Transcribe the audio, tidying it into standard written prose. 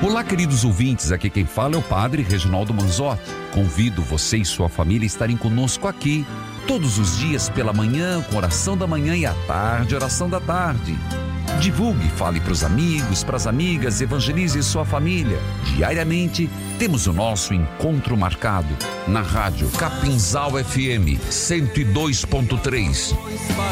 Olá, queridos ouvintes, aqui quem fala é o Padre Reginaldo Manzotti. Convido você e sua família a estarem conosco aqui, todos os dias pela manhã, com oração da manhã e à tarde, oração da tarde. Divulgue, fale para os amigos, para as amigas, evangelize sua família. Diariamente, temos o nosso encontro marcado na rádio Capinzal FM 102.3.